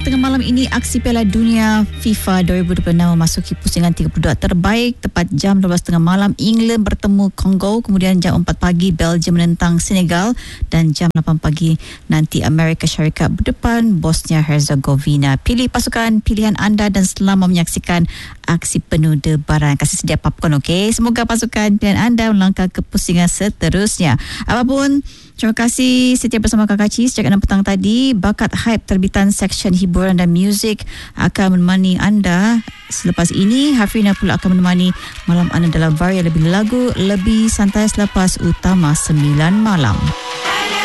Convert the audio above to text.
tengah malam ini, aksi Piala Dunia FIFA 2026 memasuki pusingan 32 terbaik. Tepat jam 12.30 malam, England bertemu Kongo. Kemudian jam 4 pagi, Belgium menentang Senegal. Dan jam 8 pagi nanti, Amerika Syarikat berdepan Bosnia Herzegovina. Pilih pasukan pilihan anda dan selamat menyaksikan aksi penuh debaran. Kasih sedia popcorn, okey? Semoga pasukan pilihan anda melangkah ke pusingan seterusnya. Apapun, terima kasih setia bersama Kakak Ci sejak 6 petang tadi. Bakat Hype terbitan seksyen hiburan dan muzik akan menemani anda. Selepas ini, Hafrina pula akan menemani malam anda dalam varian lebih lagu, lebih santai selepas utama 9 malam.